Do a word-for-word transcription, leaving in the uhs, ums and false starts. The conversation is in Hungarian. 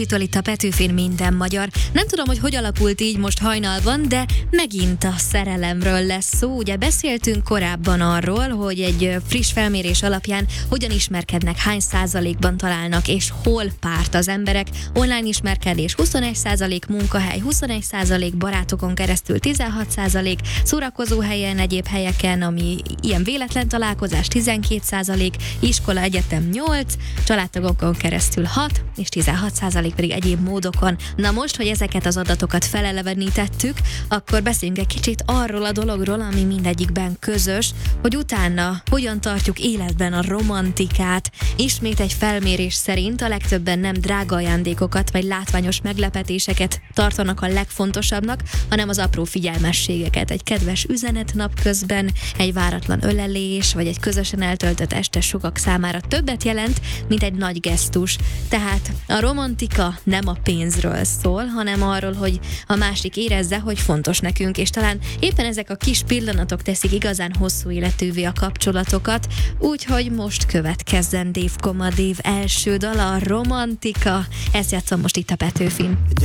Itt a Petőfin Minden magyar. Nem tudom, hogy hogy alakult így most hajnalban, de megint a szerelemről lesz szó. Ugye beszéltünk korábban arról, hogy egy friss felmérés alapján hogyan ismerkednek, hány százalékban találnak és hol párt az emberek. Online ismerkedés huszonegy százalék, munkahely huszonegy százalék, barátokon keresztül tizenhat százalék, szórakozóhelyen, egyéb helyeken, ami ilyen véletlen találkozás tizenkét százalék, iskola, egyetem nyolc, családtagokon keresztül hat és tizenhat százalék pedig egyéb módokon. Na most, hogy ezeket az adatokat felelevenítettük, akkor beszéljünk egy kicsit arról a dologról, ami mindegyikben közös, hogy utána hogyan tartjuk életben a romantikát. Ismét egy felmérés szerint a legtöbben nem drága ajándékokat vagy látványos meglepetéseket tartanak a legfontosabbnak, hanem az apró figyelmességeket. Egy kedves üzenet napközben, egy váratlan ölelés, vagy egy közösen eltöltött este sokak számára többet jelent, mint egy nagy gesztus. Tehát a romantika nem a pénzről szól, hanem arról, hogy a másik érezze, hogy fontos nekünk, és talán éppen ezek a kis pillanatok teszik igazán hosszú életűvé a kapcsolatokat, úgyhogy most következzen Dave Koma Dave első dala, a romantika. Ezt játszom most itt a Petőfin.